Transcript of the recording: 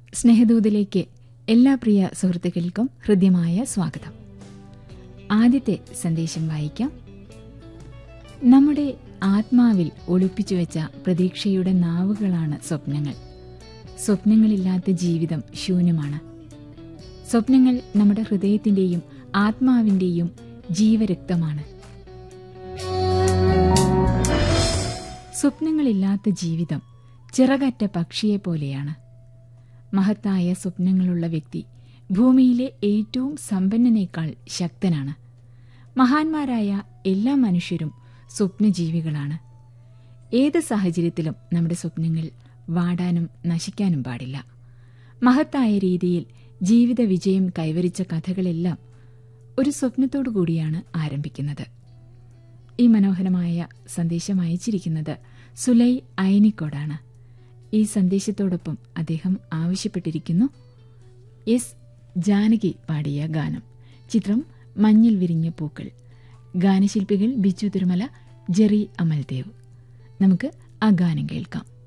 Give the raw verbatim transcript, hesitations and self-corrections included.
സ്നേഹദൂതിലേക്ക് എല്ലാ പ്രിയ സുഹൃത്തുക്കൾക്കും ഹൃദ്യമായ സ്വാഗതം. ആദ്യത്തെ സന്ദേശം വായിക്കാം. നമ്മുടെ ആത്മാവിൽ ഒളിപ്പിച്ചു വെച്ച പ്രതീക്ഷയുടെ നാവുകളാണ് സ്വപ്നങ്ങൾ. സ്വപ്നങ്ങളില്ലാത്ത ജീവിതം ശൂന്യമാണ്. സ്വപ്നങ്ങൾ നമ്മുടെ ഹൃദയത്തിന്റെയും ആത്മാവിന്റെയും ജീവരക്തമാണ്. സ്വപ്നങ്ങളില്ലാത്ത ജീവിതം ചിറകറ്റ പക്ഷിയെപ്പോലെയാണ്. മഹത്തായ സ്വപ്നങ്ങളുള്ള വ്യക്തി ഭൂമിയിലെ ഏറ്റവും സമ്പന്നനേക്കാൾ ശക്തനാണ്. മഹാന്മാരായ എല്ലാ മനുഷ്യരും സ്വപ്നജീവികളാണ്. ഏത് സാഹചര്യത്തിലും നമ്മുടെ സ്വപ്നങ്ങൾ വാടാനും നശിക്കാനും പാടില്ല. മഹത്തായ രീതിയിൽ ജീവിത വിജയം കൈവരിച്ച കഥകളെല്ലാം ഒരു സ്വപ്നത്തോടു കൂടിയാണ് ആരംഭിക്കുന്നത്. ഈ മനോഹരമായ സന്ദേശം അയച്ചിരിക്കുന്നത് സുലൈ അയനിക്കോടാണ്. ഈ സന്ദേശത്തോടൊപ്പം അദ്ദേഹം ആവശ്യപ്പെട്ടിരിക്കുന്നു എസ് ജാനകി പാടിയ ഗാനം. ചിത്രം മഞ്ഞിൽ വിരിഞ്ഞ പൂക്കൾ. ഗാനശില്പികൾ ബിജു തിരുമല, ജെറി അമൽദേവ്. നമുക്ക് ആ ഗാനം കേൾക്കാം.